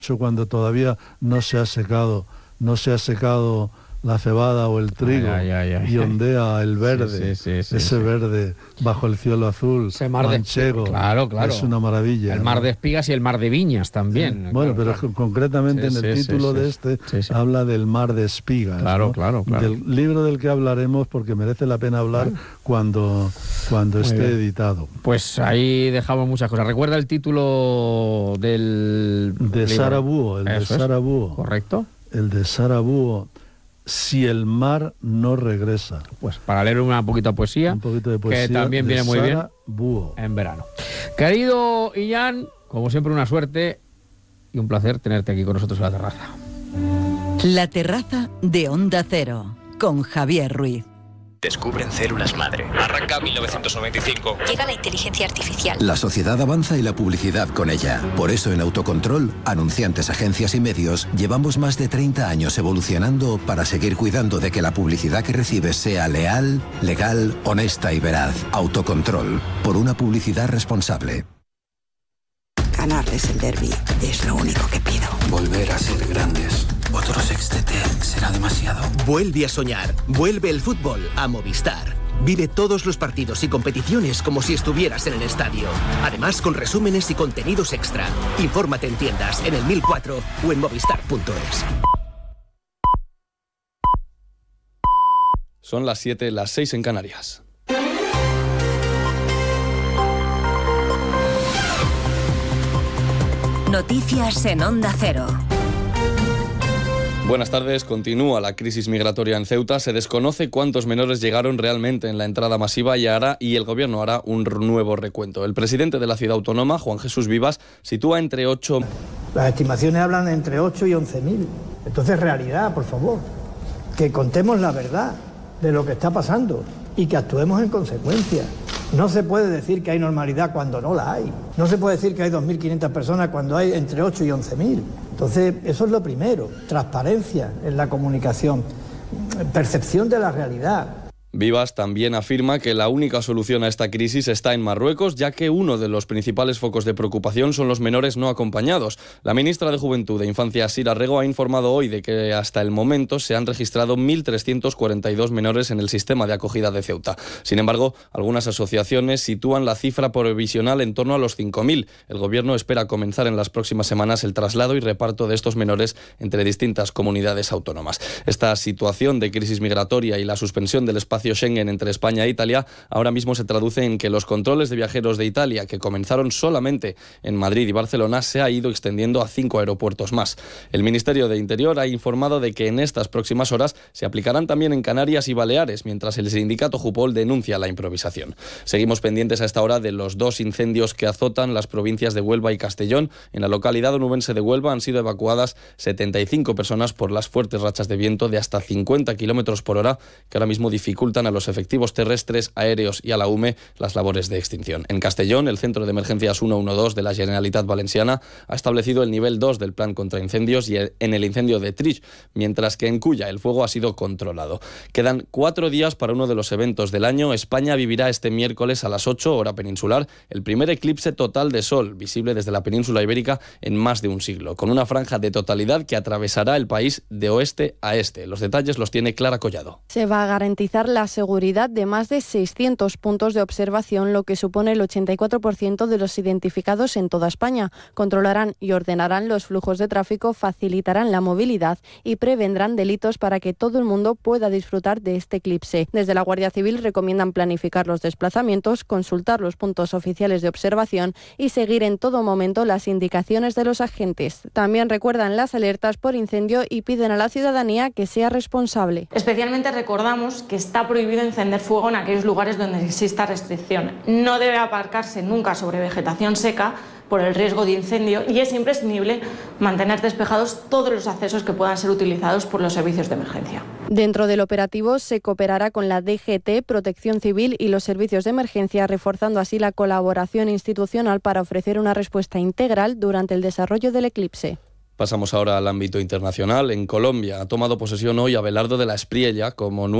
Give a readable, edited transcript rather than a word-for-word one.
cuando todavía no se ha secado la cebada o el trigo, y ondea el verde, ese verde bajo el cielo azul, ese mar manchego, claro. es una maravilla. El mar de espigas y el mar de viñas también. Sí. Bueno, pero concretamente en el título de este habla del mar de espigas. Claro. Del libro del que hablaremos, porque merece la pena hablar cuando esté editado. Pues ahí dejamos muchas cosas. ¿Recuerda el título del de libro? Sara Búho, el de Sara Búho. ¿Correcto? El de Sara Búho. Si el mar no regresa. Pues para leer un poquito de poesía, que también viene muy bien Búho. en verano. Querido Illán, como siempre una suerte y un placer tenerte aquí con nosotros en la terraza. La terraza de Onda Cero, con Javier Ruiz. Descubren células madre. Arranca 1995. Llega la inteligencia artificial. La sociedad avanza y la publicidad con ella. Por eso en Autocontrol, anunciantes, agencias y medios, llevamos más de 30 años evolucionando para seguir cuidando de que la publicidad que recibes sea leal, legal, honesta y veraz. Autocontrol, por una publicidad responsable. Ganarles el derbi es lo único que pido. Volver a ser grandes. Otro sextete será demasiado. Vuelve a soñar. Vuelve el fútbol a Movistar. Vive todos los partidos y competiciones como si estuvieras en el estadio. Además, con resúmenes y contenidos extra. Infórmate en tiendas, en el 1004 o en movistar.es. Son las 7, las 6 en Canarias. Noticias en Onda Cero. Buenas tardes. Continúa la crisis migratoria en Ceuta. Se desconoce cuántos menores llegaron realmente en la entrada masiva y el gobierno hará un nuevo recuento. El presidente de la ciudad autónoma, Juan Jesús Vivas, sitúa entre 8... Las estimaciones hablan de entre 8 y 11.000. Entonces, realidad, por favor. Que contemos la verdad de lo que está pasando y que actuemos en consecuencia. No se puede decir que hay normalidad cuando no la hay. No se puede decir que hay 2.500 personas cuando hay entre 8 y 11.000. Entonces, eso es lo primero. Transparencia en la comunicación, percepción de la realidad. Vivas también afirma que la única solución a esta crisis está en Marruecos, ya que uno de los principales focos de preocupación son los menores no acompañados. La ministra de Juventud e Infancia, Sira Rego, ha informado hoy de que hasta el momento se han registrado 1.342 menores en el sistema de acogida de Ceuta. Sin embargo, algunas asociaciones sitúan la cifra provisional en torno a los 5.000. El gobierno espera comenzar en las próximas semanas el traslado y reparto de estos menores entre distintas comunidades autónomas. Esta situación de crisis migratoria y la suspensión del espacio Schengen entre España e Italia ahora mismo se traduce en que los controles de viajeros de Italia, que comenzaron solamente en Madrid y Barcelona, se ha ido extendiendo a 5 aeropuertos más. El Ministerio de Interior ha informado de que en estas próximas horas se aplicarán también en Canarias y Baleares, mientras el sindicato Jupol denuncia la improvisación. Seguimos pendientes a esta hora de los 2 incendios que azotan las provincias de Huelva y Castellón. En la localidad onubense de Huelva han sido evacuadas 75 personas por las fuertes rachas de viento de hasta 50 kilómetros por hora que ahora mismo dificultan a los efectivos terrestres, aéreos y a la UME las labores de extinción. En Castellón, el Centro de Emergencias 112 de la Generalitat Valenciana ha establecido el nivel 2 del plan contra incendios y en el incendio de Trix, mientras que en Culla el fuego ha sido controlado. Quedan 4 días para uno de los eventos del año. España vivirá este miércoles a las 8, hora peninsular, el primer eclipse total de sol, visible desde la península ibérica en más de un siglo, con una franja de totalidad que atravesará el país de oeste a este. Los detalles los tiene Clara Collado. Se va a garantizar la seguridad de más de 600 puntos de observación, lo que supone el 84% de los identificados en toda España. Controlarán y ordenarán los flujos de tráfico, facilitarán la movilidad y prevendrán delitos para que todo el mundo pueda disfrutar de este eclipse. Desde la Guardia Civil recomiendan planificar los desplazamientos, consultar los puntos oficiales de observación y seguir en todo momento las indicaciones de los agentes. También recuerdan las alertas por incendio y piden a la ciudadanía que sea responsable. Especialmente recordamos que está prohibido encender fuego en aquellos lugares donde exista restricción. No debe aparcarse nunca sobre vegetación seca por el riesgo de incendio y es imprescindible mantener despejados todos los accesos que puedan ser utilizados por los servicios de emergencia. Dentro del operativo se cooperará con la DGT, Protección Civil y los servicios de emergencia, reforzando así la colaboración institucional para ofrecer una respuesta integral durante el desarrollo del eclipse. Pasamos ahora al ámbito internacional. En Colombia ha tomado posesión hoy Abelardo de la Espriella como